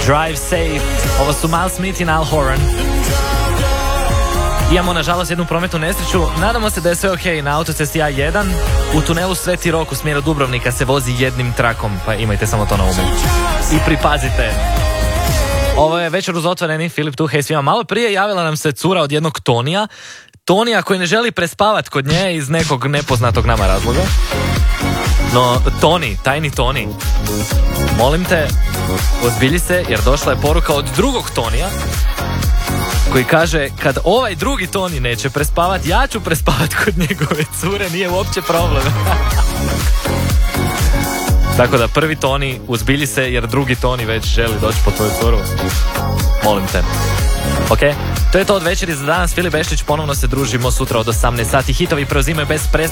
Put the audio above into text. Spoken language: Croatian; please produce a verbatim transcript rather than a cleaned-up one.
Drive Safe. Ovo su Miles Smith i Niall Horan. Imamo nažalost jednu prometnu nesreću. Nadamo se da je sve ok na autocesti A jedan. U tunelu Sveti Rok u smjeru Dubrovnika se vozi jednim trakom, pa imajte samo to na umu. I pripazite. Ovo je Večer uz otvoreni, Filip tu, hej svima. Malo prije javila nam se cura od jednog Tonija. Tonija koji ne želi prespavat kod nje iz nekog nepoznatog nama razloga. No, Toni, tajni Toni, molim te, ozbilji se jer došla je poruka od drugog Tonija koji kaže, kad ovaj drugi Toni neće prespavat, ja ću prespavat kod njegove cure, nije uopće problem. Tako da prvi Toni, uzbilji se jer drugi Toni već želi doći po tvoju curu. Molim te. Ok, to je to od večeri za danas. Filip Bešlić, ponovno se družimo sutra od osamnaest sati. Hitovi preuzimaju bez pres